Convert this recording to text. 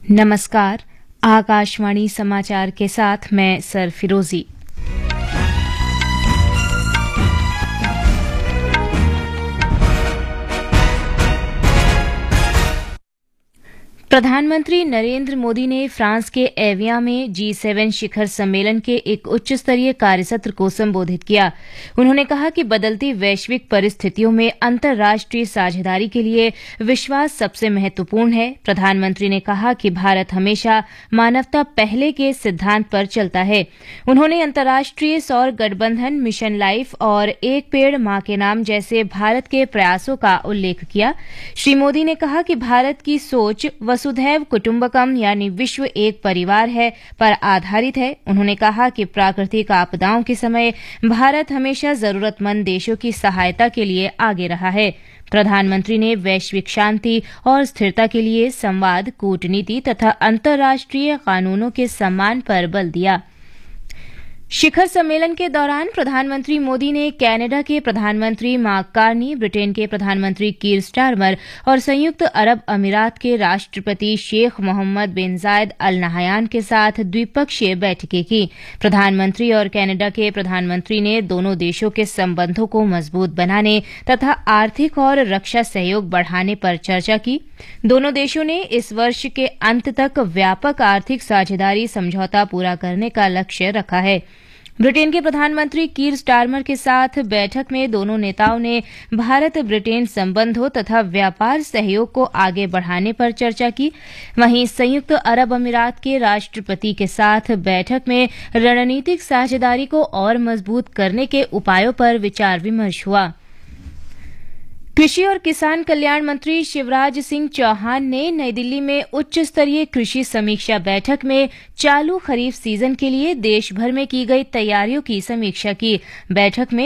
नमस्कार। आकाशवाणी समाचार के साथ मैं सरफिरोजी। प्रधानमंत्री नरेंद्र मोदी ने फ्रांस के एवियां में G7 शिखर सम्मेलन के एक उच्च स्तरीय कार्यसत्र को संबोधित किया। उन्होंने कहा कि बदलती वैश्विक परिस्थितियों में अंतर्राष्ट्रीय साझेदारी के लिए विश्वास सबसे महत्वपूर्ण है। प्रधानमंत्री ने कहा कि भारत हमेशा मानवता पहले के सिद्धांत पर चलता है। उन्होंने अंतर्राष्ट्रीय सौर गठबंधन, मिशन लाइफ और एक पेड़ मां के नाम जैसे भारत के प्रयासों का उल्लेख किया। श्री मोदी ने कहा कि भारत की सोच वसुधैव कुटुंबकम यानी विश्व एक परिवार है पर आधारित है। उन्होंने कहा कि प्राकृतिक आपदाओं के समय भारत हमेशा जरूरतमंद देशों की सहायता के लिए आगे रहा है। प्रधानमंत्री ने वैश्विक शांति और स्थिरता के लिए संवाद, कूटनीति तथा अंतर्राष्ट्रीय कानूनों के सम्मान पर बल दिया। शिखर सम्मेलन के दौरान प्रधानमंत्री मोदी ने कनाडा के प्रधानमंत्री मार्क कार्नी, ब्रिटेन के प्रधानमंत्री कीर स्टारमर और संयुक्त अरब अमीरात के राष्ट्रपति शेख मोहम्मद बिन जायद अल नहयान के साथ द्विपक्षीय बैठकें की। प्रधानमंत्री और कनाडा के प्रधानमंत्री ने दोनों देशों के संबंधों को मजबूत बनाने तथा आर्थिक और रक्षा सहयोग बढ़ाने पर चर्चा की। दोनों देशों ने इस वर्ष के अंत तक व्यापक आर्थिक साझेदारी समझौता पूरा करने का लक्ष्य रखा है। ब्रिटेन के प्रधानमंत्री कीर स्टारमर के साथ बैठक में दोनों नेताओं ने भारत ब्रिटेन संबंधों तथा व्यापार सहयोग को आगे बढ़ाने पर चर्चा की। वहीं संयुक्त अरब अमीरात के राष्ट्रपति के साथ बैठक में रणनीतिक साझेदारी को और मजबूत करने के उपायों पर विचार विमर्श हुआ। कृषि और किसान कल्याण मंत्री शिवराज सिंह चौहान ने नई दिल्ली में उच्च स्तरीय कृषि समीक्षा बैठक में चालू खरीफ सीजन के लिए देश भर में की गई तैयारियों की समीक्षा की। बैठक में